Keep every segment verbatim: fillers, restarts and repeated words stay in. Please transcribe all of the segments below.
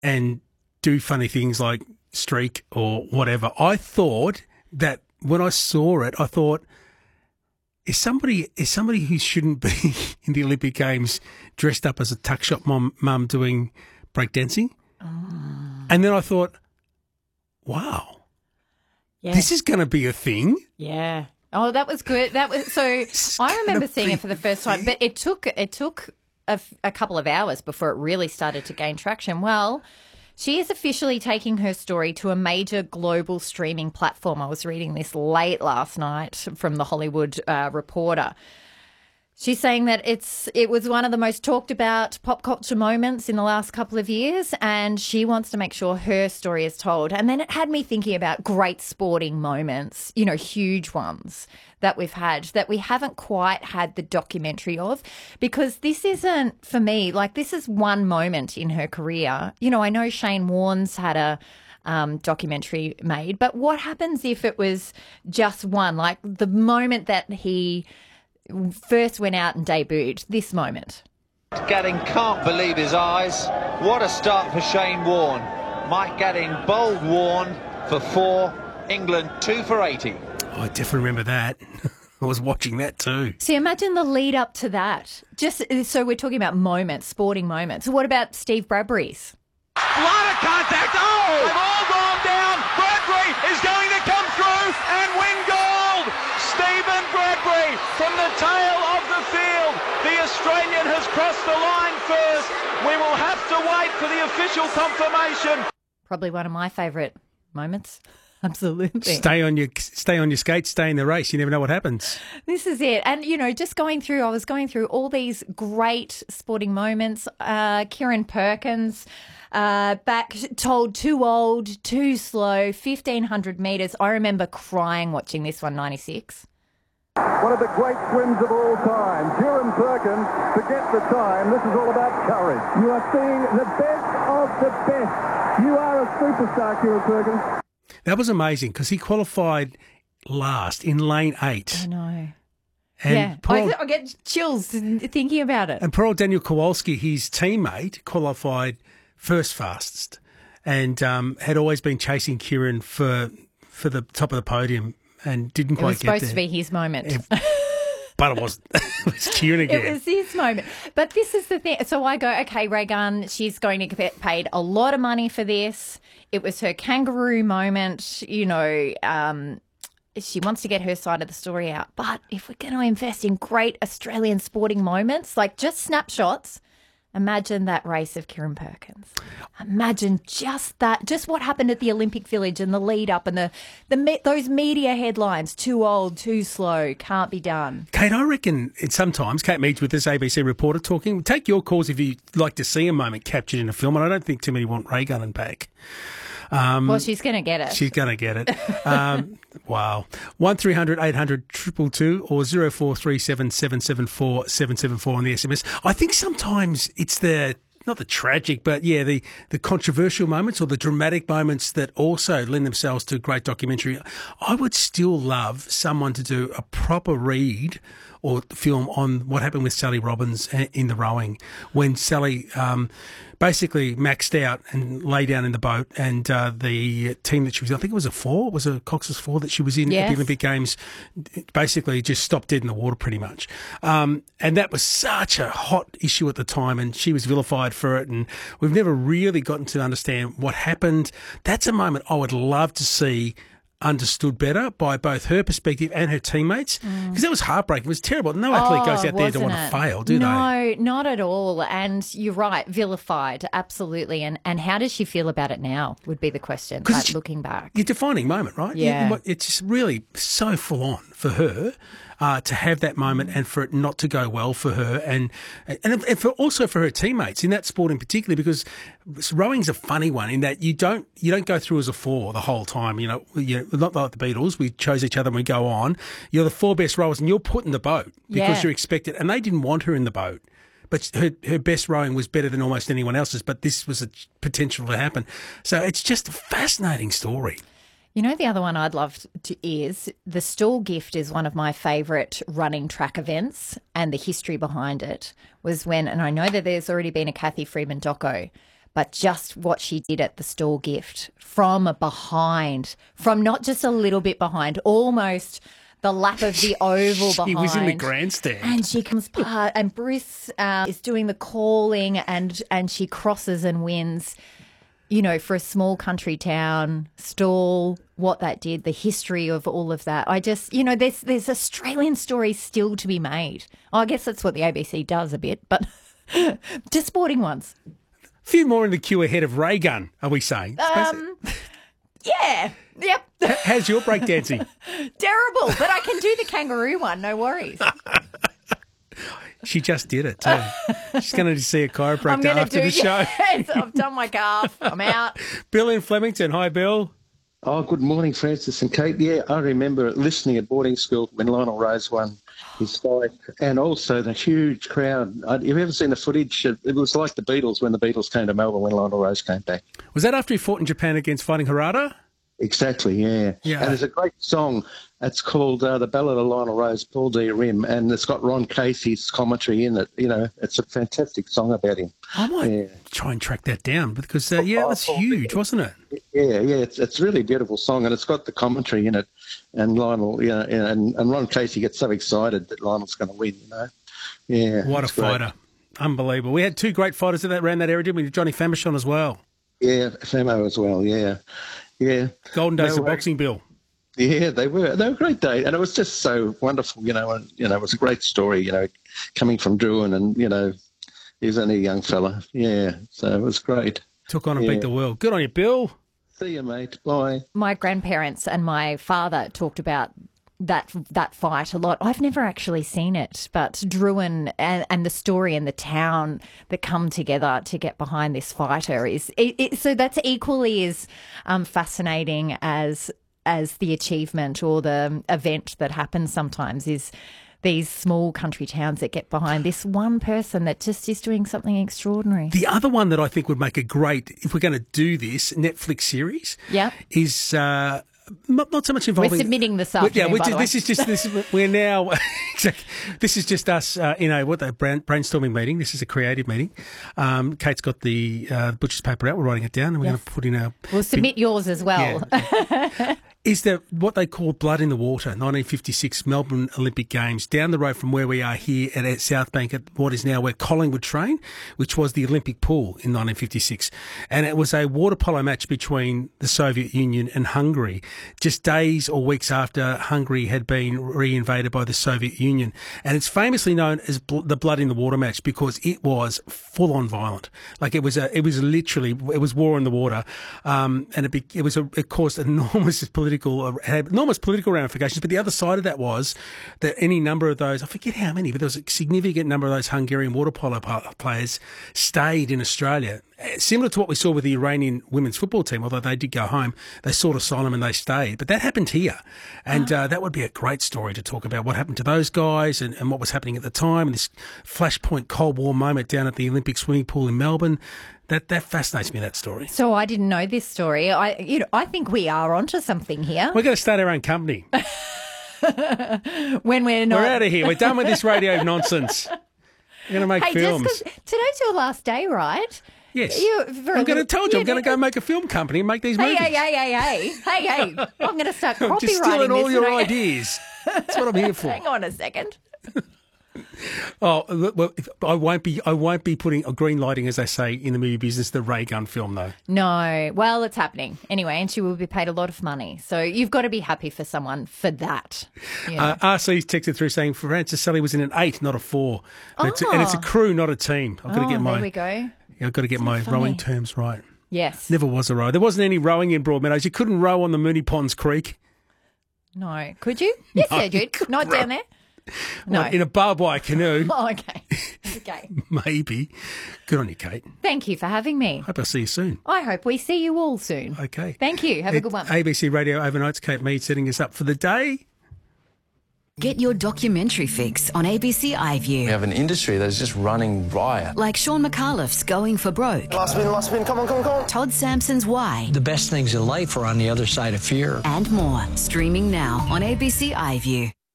and do funny things like streak or whatever. I thought that when I saw it, I thought, is somebody is somebody who shouldn't be in the Olympic Games dressed up as a tuck shop mum, mum doing breakdancing? Oh. And then I thought, wow, yeah. This is going to be a thing. Yeah. Oh, that was good. That was so. I remember seeing it for the first time, but it took it took a, a couple of hours before it really started to gain traction. Well, she is officially taking her story to a major global streaming platform. I was reading this late last night from The Hollywood uh, Reporter. She's saying that it's it was one of the most talked about pop culture moments in the last couple of years, and she wants to make sure her story is told. And then it had me thinking about great sporting moments, you know, huge ones that we've had that we haven't quite had the documentary of, because this isn't, for me, like this is one moment in her career. You know, I know Shane Warne's had a um, documentary made, but what happens if it was just one, like the moment that he first went out and debuted, this moment? Gatting can't believe his eyes. What a start for Shane Warne. Mike Gatting bowled Warne for four. England two for eighty. Oh, I definitely remember that. I was watching that too. See, imagine the lead up to that. Just so we're talking about moments, sporting moments. What about Steve Bradbury's? A lot of contact. Oh! They've all gone down. Bradbury is going to come through and win gold. Stephen Bradbury from the tail of the field. The Australian has crossed the line first. We will have to wait for the official confirmation. Probably one of my favourite moments. Absolutely. Stay on your stay on your skates, stay in the race. You never know what happens. This is it. And, you know, just going through, I was going through all these great sporting moments. Uh, Kieran Perkins, uh, back told too old, too slow, fifteen hundred metres. I remember crying watching this one, ninety-six. One of the great swims of all time. Kieran Perkins, forget the time. This is all about courage. You are seeing the best of the best. You are a superstar, Kieran Perkins. That was amazing because he qualified last in lane eight. I know. And yeah, poor, I, I get chills thinking about it. And poor old Daniel Kowalski, his teammate, qualified first fastest and um, had always been chasing Kieran for for the top of the podium and didn't quite get there. It was supposed to be his moment. It, but it wasn't. It was Kieran again. It was his moment. But this is the thing. So I go, okay, Ray Gunn, she's going to get paid a lot of money for this. It was her kangaroo moment, you know, um, she wants to get her side of the story out. But if we're going to invest in great Australian sporting moments, like just snapshots, imagine that race of Kieran Perkins. Imagine just that, just what happened at the Olympic Village and the lead up and the, the those media headlines, too old, too slow, can't be done. Kate, I reckon it sometimes, Kate Meads with this A B C reporter talking, take your calls if you'd like to see a moment captured in a film, and I don't think too many want Ray Gunn back. Um, well, she's going to get it. She's going to get it. Um, wow. one three hundred eight hundred two two two or zero four three seven seven seven four seven seven four on the S M S. I think sometimes it's the, not the tragic, but yeah, the, the controversial moments or the dramatic moments that also lend themselves to a great documentary. I would still love someone to do a proper read or film on what happened with Sally Robbins in the rowing when Sally um, basically maxed out and lay down in the boat, and uh, the team that she was in, I think it was a four, was a Cox's four that she was in yes. at the Olympic Games, basically just stopped dead in the water pretty much. Um, and that was such a hot issue at the time, and she was vilified for it, and we've never really gotten to understand what happened. That's a moment I would love to see understood better by both her perspective and her teammates, because mm. that was heartbreaking. It was terrible. No athlete oh, goes out there to want it? to fail, do no, they? No, not at all. And you're right, vilified, absolutely. And and how does she feel about it now would be the question, like, looking back. Your defining moment, right? Yeah. It's just really so full on for her uh, to have that moment and for it not to go well for her, and and, and for also for her teammates in that sport in particular, because rowing's a funny one in that you don't you don't go through as a four the whole time. You know, you, not like the Beatles. We chose each other and we go on. You're the four best rowers and you're put in the boat because yeah. you're expected. And they didn't want her in the boat. But her, her best rowing was better than almost anyone else's, but this was a potential to happen. So it's just a fascinating story. You know, the other one I'd love to is the Stall Gift is one of my favourite running track events, and the history behind it was when, and I know that there's already been a Kathy Freeman doco, but just what she did at the store gift from behind, from not just a little bit behind, almost the lap of the oval behind. He was in the grandstand. And she comes part, and Bruce uh, is doing the calling, and, and she crosses and wins. You know, for a small country town, stall, what that did, the history of all of that. I just, you know, there's there's Australian stories still to be made. Oh, I guess that's what the A B C does a bit, but just sporting ones. A few more in the queue ahead of Ray Gun, are we saying? Um, yeah, yep. How's your breakdancing? Terrible, but I can do the kangaroo one, no worries. She just did it too. She's going to see a chiropractor after do, the show. Yes, I've done my calf. I'm out. Bill in Flemington. Hi, Bill. Oh, good morning, Francis and Kate. Yeah, I remember listening at boarding school when Lionel Rose won his fight, and also the huge crowd. Have you ever seen the footage? It was like the Beatles when the Beatles came to Melbourne when Lionel Rose came back. Was that after he fought in Japan against Fighting Harada? Exactly, yeah. Yeah. And there's a great song. It's called uh, The Ballad of Lionel Rose, Paul D. Rim, and it's got Ron Casey's commentary in it. You know, it's a fantastic song about him. I might yeah. try and track that down because, uh, yeah, it was huge, wasn't it? Yeah, yeah, it's it's a really beautiful song, and it's got the commentary in it. And Lionel, you know, and, and Ron Casey gets so excited that Lionel's going to win, you know. Yeah. What a fighter. Great. Unbelievable. We had two great fighters in that around that area, didn't we? Johnny Famechon as well. Yeah, Famo as well, yeah. Yeah. Golden days no, of boxing, Bill. Yeah, they were. They were a great day. And it was just so wonderful, you know, and, you know, it was a great story, you know, coming from Druin and, you know, he was only a young fella. Yeah, so it was great. Took on and yeah. beat the world. Good on you, Bill. See you, mate. Bye. My grandparents and my father talked about that that fight a lot. I've never actually seen it, but Druin and, and the story and the town that come together to get behind this fighter is it, it, so that's equally as um, fascinating as as the achievement or the event that happens sometimes is these small country towns that get behind this one person that just is doing something extraordinary. The other one that I think would make a great, if we're going to do this, Netflix series, yeah, is uh, not, not so much involving... We're submitting this afternoon, yeah, by just, the this way. is just, this is, we're now, exactly, this is just us uh, in a, what, the brain, brainstorming meeting. This is a creative meeting. Um, Kate's got the uh, butcher's paper out. We're writing it down and we're Yes. going to put in a... We'll submit big, yours as well. Yeah. Is there what they call Blood in the Water, nineteen fifty-six Melbourne Olympic Games, down the road from where we are here at South Bank at what is now where Collingwood train, which was the Olympic pool in nineteen fifty-six. And it was a water polo match between the Soviet Union and Hungary, just days or weeks after Hungary had been reinvaded by the Soviet Union. And it's famously known as bl- the Blood in the Water match because it was full on violent. Like it was a, it was literally, it was war in the water. Um, and it, be, it was a, it caused enormous political Political, had enormous political ramifications, but the other side of that was that any number of those, I forget how many, but there was a significant number of those Hungarian water polo players stayed in Australia. Similar to what we saw with the Iranian women's football team, although they did go home, they sought asylum and they stayed. But that happened here. And uh, that would be a great story to talk about what happened to those guys and, and what was happening at the time, and this flashpoint Cold War moment down at the Olympic swimming pool in Melbourne. That that fascinates me, that story. So I didn't know this story. I you know I think we are onto something here. We're going to start our own company. When we're not... We're out of here. We're done with this radio nonsense. We're going to make hey, films. Just 'cause today's your last day, right? Yes. You, I'm going to tell you, I'm going to go make a film company and make these Hey, movies. hey, hey, hey, hey. Hey, hey. I'm going to start copywriting I'm just stealing all this your and I- ideas. That's what I'm here for. Hang on a second. Oh, well, I won't be. I won't be putting a green lighting, as they say in the movie business, the Ray Gun film, though. No. Well, it's happening. Anyway, and she will be paid a lot of money. So you've got to be happy for someone for that. You know. Uh, R C's texted through saying Francis Sally was in an eight, not a four. And, it's, and it's a Oh. crew, not a team. I've got to oh, get my. there we go. Yeah, I've got to get my funny. rowing terms right. Yes. Never was a row. There wasn't any rowing in Broadmeadows. You couldn't row on the Moonee Ponds Creek. No. Could you? Yes, No, you you did. couldn't Not row. down there? No. Like in a barbed wire canoe, Oh, okay. Okay. maybe. Good on you, Kate. Thank you for having me. Hope I'll see you soon. I hope we see you all soon. Okay. Thank you. Have a good one. A B C Radio Overnight's Kate Mead setting us up for the day. Get your documentary fix on A B C We iView. have an industry that's just running riot. Like Sean McAuliffe's Going for Broke, Last spin, last spin, come on, come on, come on. Todd Sampson's Why, The best things in life are on the other side of fear. and more. Streaming now on A B C iView.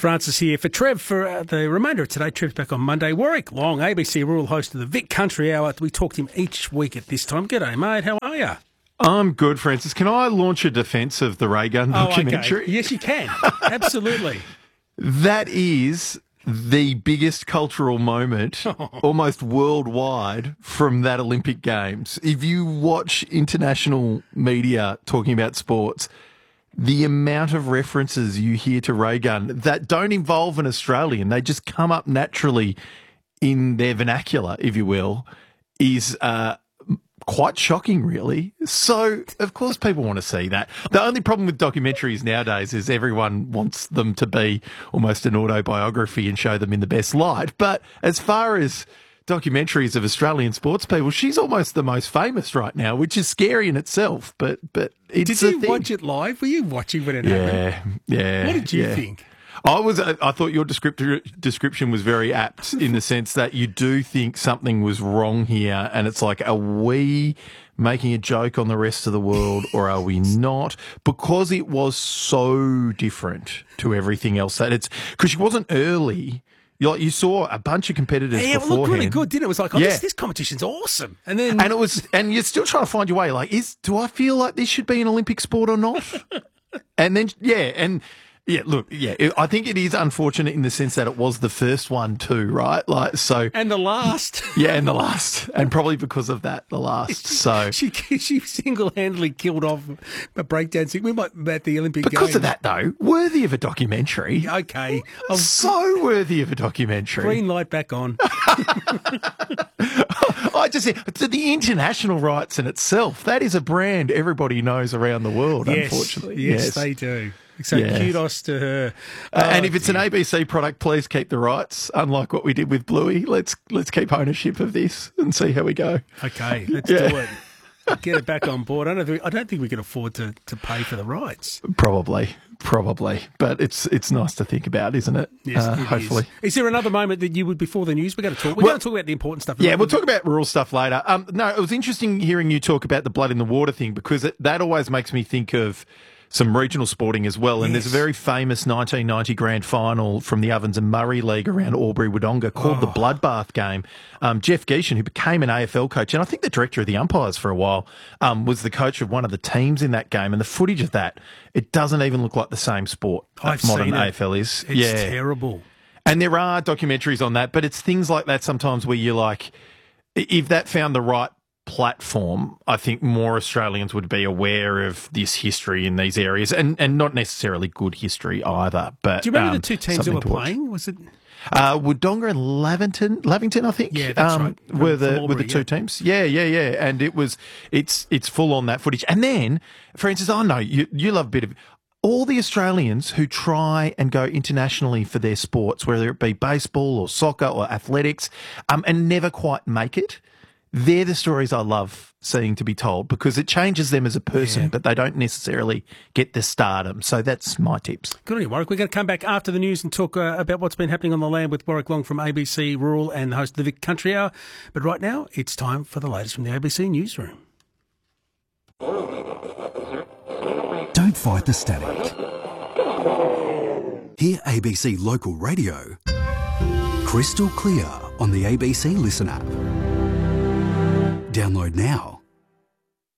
Francis here for Trev for uh, the remainder of today. Trev's back on Monday. Warwick Long, A B C rural host of the Vic Country Hour. We talk to him each week at this time. G'day, mate. How are you? I'm good, Francis. Can I launch a defence of the Ray Gun documentary? Oh, okay. Yes, you can. Absolutely. That is the biggest cultural moment, almost worldwide, from that Olympic Games. If you watch international media talking about sports, the amount of references you hear to Ray Gun that don't involve an Australian, they just come up naturally in their vernacular, if you will, is uh, quite shocking, really. So, of course, people want to see that. The only problem with documentaries nowadays is everyone wants them to be almost an autobiography and show them in the best light. But as far as documentaries of Australian sports people, she's almost the most famous right now, which is scary in itself. But but it's Did you a thing. watch it live? Were you watching when it Yeah, happened? yeah. What did you yeah. think? I was. I thought your descriptor, description was very apt in the sense that you do think something was wrong here, and it's like, are we making a joke on the rest of the world, or are we not? Because it was so different to everything else. That it's because she wasn't early. You like you saw a bunch of competitors Yeah, it beforehand. looked really good, didn't it? It was like, oh, Yeah. this, this competition's awesome. And then And it was, and you're still trying to find your way. Like, is do I feel like this should be an Olympic sport or not? And then, yeah, and yeah, look, yeah, it, I think it is unfortunate in the sense that it was the first one too, right? Like, so, and the last. yeah, and the last, and probably because of that, the last. So, She she single-handedly killed off a breakdancing. We might at the Olympic because Games. of that, though, worthy of a documentary. Okay. I'll So worthy of a documentary. green light back on. I just said to the international rights in itself. That is a brand everybody knows around the world. Yes, Unfortunately, yes, they do. So Yes. kudos to her. Uh, and Oh, if it's an A B C product, please keep the rights. Unlike what we did with Bluey, let's let's keep ownership of this and see how we go. Okay, let's Yeah. do it. Get it back on board. I don't think, I don't think we can afford to, to pay for the rights. Probably, probably, but it's it's nice to think about, isn't it? Yes, Uh, it is. hopefully. Is there another moment that you would, before the news, we're going to talk, we're Well- going to talk about the important stuff. Yeah, we'll talk about rural stuff later. Um, no, it was interesting hearing you talk about the blood in the water thing because it, that always makes me think of some regional sporting as well. And Yes. there's a very famous nineteen ninety grand final from the Ovens and Murray League around Albury Wodonga called Oh. the Bloodbath Game. Um, Jeff Geishan, who became an A F L coach, and I think the director of the umpires for a while, um, was the coach of one of the teams in that game. And the footage of that, it doesn't even look like the same sport that I've modern seen it. A F L is. It's yeah. terrible. And there are documentaries on that, but it's things like that sometimes where you're like, if that found the right platform, I think more Australians would be aware of this history in these areas, and, and not necessarily good history either. But Do you remember um, the two teams that something were to watch. playing? Was it? Uh, Wodonga and Lavington, Lavington, I think. Yeah, that's um, right. From- Were from the were Albury, the two yeah. teams? Yeah, yeah, yeah. And it was it's it's full on that footage. And then, Francis, I know you you love a bit of. All the Australians who try and go internationally for their sports, whether it be baseball or soccer or athletics, um, and never quite make it, they're the stories I love seeing to be told because it changes them as a person, Yeah. but they don't necessarily get the stardom. So that's my tips. Good on you, Warwick. We're going to come back after the news and talk uh, about what's been happening on the land with Warwick Long from A B C Rural and the host of the Vic Country Hour. But right now, it's time for the latest from the A B C Newsroom. Don't fight the static. Hear A B C Local Radio crystal clear on the A B C Listen app. Download now.